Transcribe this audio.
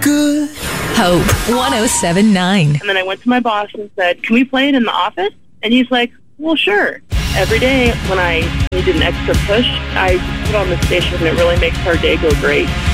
good. Hope 107.9. And then I went to my boss and said, can we play it in the office? And he's like, well, sure. Every day when I needed an extra push, I put on the station and it really makes our day go great.